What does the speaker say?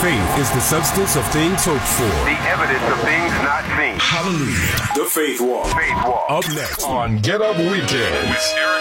Faith is the substance of things hoped for. The evidence of things not seen. Hallelujah. The Faith Walk. Faith Walk. Up next on Get Up Weekends.